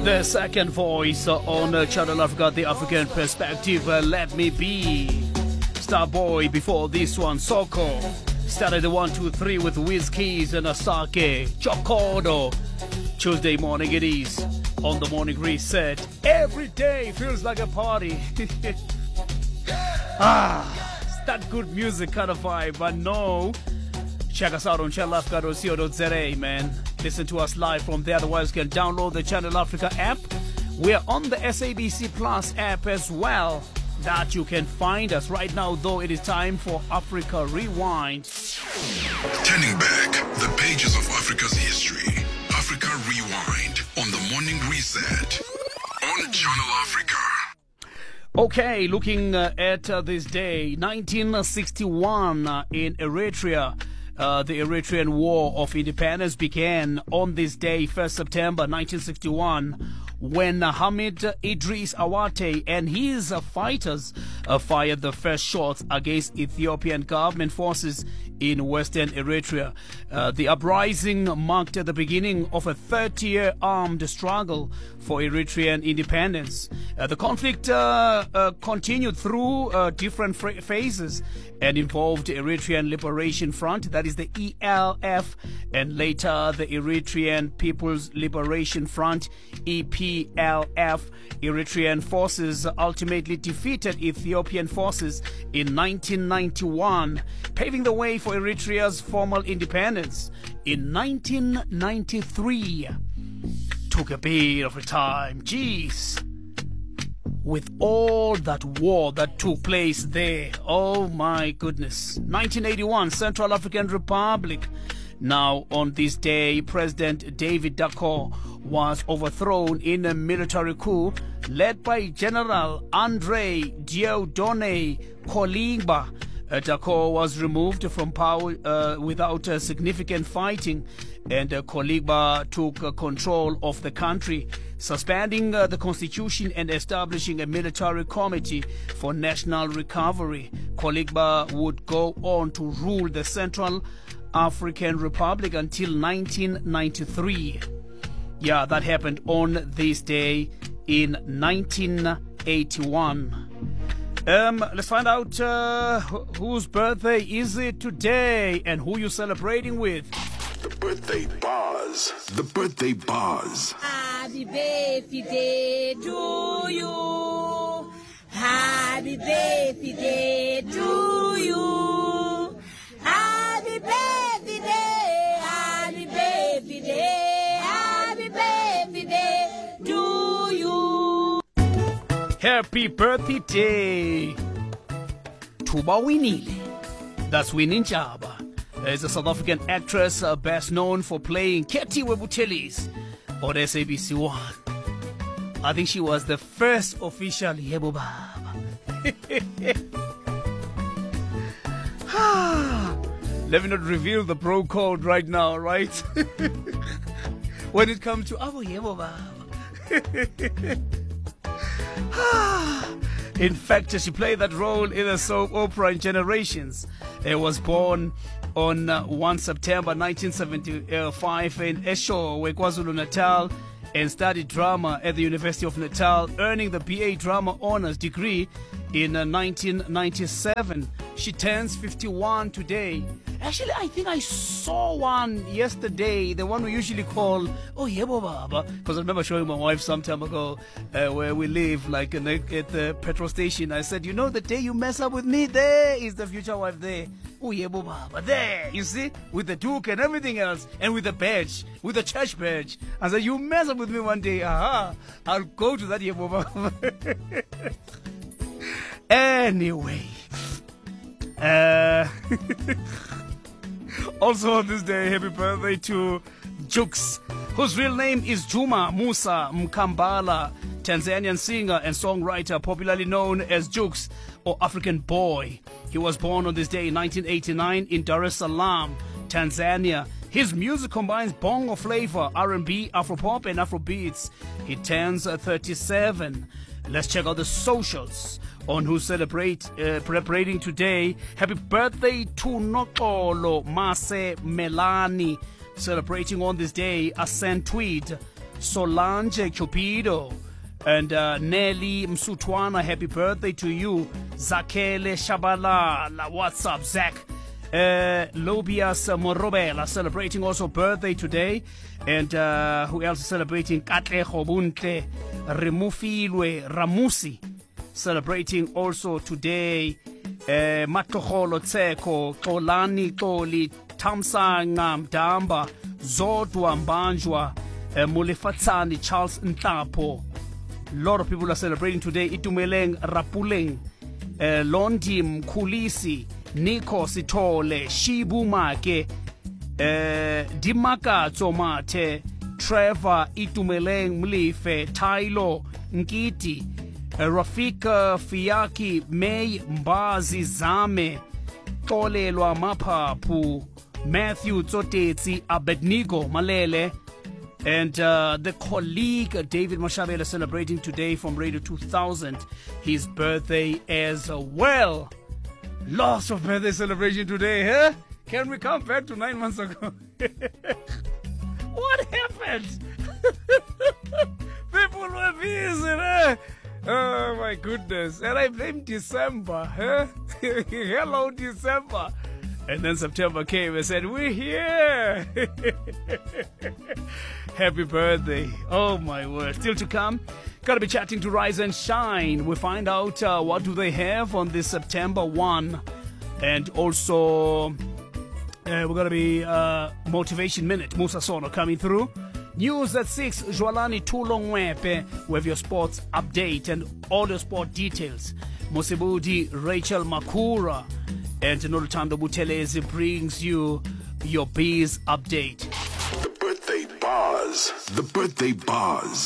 The second voice on Channel Africa, the African perspective, Let Me Be. Starboy before this one, Soko. Started the 1, 2, 3 with Wizkeys and Asake. Chokodo. Tuesday morning it is. On the morning reset. Every day feels like a party. It's that good music kind of vibe, but no. Check us out on channelafrica.co.za, man. Listen to us live from there. Otherwise, you can download the Channel Africa app. We're on the SABC Plus app as well. That you can find us right now, though. It is time for Africa Rewind. Turning back the pages of Africa's history. Africa Rewind on the morning reset on Channel Africa. Okay, looking at this day, 1961 in Eritrea. The Eritrean War of Independence began on this day, 1st September 1961, when Hamid Idris Awate and his fighters fired the first shots against Ethiopian government forces in western Eritrea. The uprising marked the beginning of a 30-year armed struggle for Eritrean independence. The conflict continued through different phases and involved Eritrean Liberation Front, that is the ELF, and later the Eritrean People's Liberation Front, EPLF. Eritrean forces ultimately defeated Ethiopian forces in 1991, paving the way for Eritrea's formal independence. In 1993, took a bit of a time, jeez. With all that war that took place there, oh my goodness. 1981, Central African Republic. Now, on this day, President David Dacko was overthrown in a military coup led by General Andre Dieudonné Koligba. Dacko was removed from power without significant fighting, and Koligba took control of the country, suspending the constitution and establishing a military committee for national recovery. Koligba would go on to rule the Central African Republic until 1993. Yeah, that happened on this day in 1981. Let's find out whose birthday is it today and who you're celebrating with. The birthday buzz. The birthday buzz. Happy birthday to you. Happy birthday to you. Happy birthday. Happy birthday. Happy birthday to you. Happy birthday Tuba Winile. That's Winnie Njaba. Is a South African actress best known for playing Katie Webutelis on SABC 1. I think she was the first official Yebo Baba. Let me not reveal the pro code right now, right? When it comes to Abo Yebo Baba. In fact, she played that role in the soap opera in Generations. It was born on 1 September 1975 in Eshowe, KwaZulu-Natal, and studied drama at the University of Natal, earning the BA Drama Honours degree in 1997. She turns 51 today. Actually, I think I saw one yesterday, the one we usually call, oh, Yebo Baba, because I remember showing my wife some time ago where we live, like at the petrol station. I said, you know, the day you mess up with me, there is the future wife there. Oh, Yebo Baba, there, you see, with the duke and everything else, and with the badge, with the church badge. I said, you mess up with me one day, I'll go to that Yebo Baba. Anyway, also on this day, happy birthday to Jux, whose real name is Juma Musa Mkambala, Tanzanian singer and songwriter popularly known as Jux or African Boy. He was born on this day in 1989 in Dar es Salaam, Tanzania. His music combines bongo flavor, R&B, Afropop, and Afrobeats. He turns 37. Let's check out the socials on who's celebrating today. Happy birthday to Nokolo Mase Melani, celebrating on this day. Asen Tweed, Solange Cupido, and Nelly Msutwana, happy birthday to you. Zakele Shabalala, what's up, Zach? Lobias Morobela celebrating also birthday today. And who else is celebrating? Katle Khobuntle Remufilwe Ramusi celebrating also today. Matloholo Tseko, Tolani Toli, Tamsanga Mdamba, Zodwa Mbanjwa, Mulefatsani, Charles Ntapo. A lot of people are celebrating today. Itumeleng Rapuleng, Londi Mkulisi, Nico Sitole, Shibu Make, Dimaka Tomate, Trevor Itumeleng Mlife, Tailo Nkiti, Rafika Fiaki, May Mbazi Zame, Tolelwa Mapapu, Matthew Tsotetsi, Abednego Malele, and the colleague David Mashabela celebrating today from Radio 2000, his birthday as well. Lots of birthday celebration today, huh? Can we come back to 9 months ago? What happened? People were busy, huh? Oh my goodness. And I blame December, huh? Hello, December. And then September came and said, we're here. Happy birthday. Oh my word. Still to come. Gotta be chatting to Rise and Shine. We find out what do they have on this September 1. And also, we're gonna be Motivation Minute. Musa Sono coming through. News at 6, Jwalani Tulongwepe with your sports update and all your sport details. Mosibudi Rachel Makura and Nolutando Butelezi brings you your Bees update. The birthday buzz. The birthday buzz.